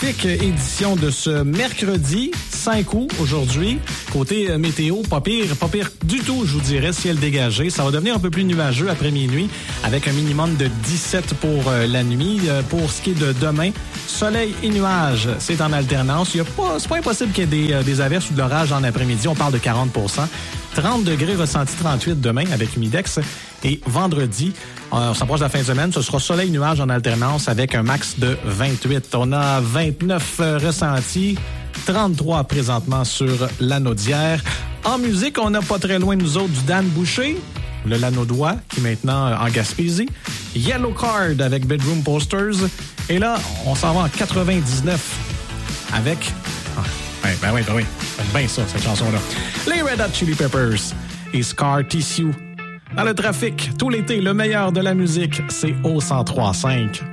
trafic, édition de ce mercredi 5 août aujourd'hui. Côté météo, pas pire du tout, je vous dirais, ciel dégagé. Ça va devenir un peu plus nuageux après minuit avec un minimum de 17 pour la nuit. Pour ce qui est de demain, soleil et nuages, c'est en alternance. C'est pas impossible qu'il y ait des averses ou de l'orage en après-midi. On parle de 40 30 degrés ressenti 38 demain avec humidex. Et vendredi, on s'approche de la fin de semaine, ce sera soleil-nuage en alternance avec un max de 28. On a 29 ressentis, 33 présentement sur l'Anaudière. En musique, on n'a pas très loin de nous autres du Dan Boucher, le Lanaudois, qui est maintenant en Gaspésie. Yellow Card avec Bedroom Posters. Et là, on s'en va en 99 avec... Ben oui. J'aime bien ça, cette chanson-là. Les Red Hot Chili Peppers et Scar Tissue. Dans le trafic, tout l'été, le meilleur de la musique, c'est au 103.5.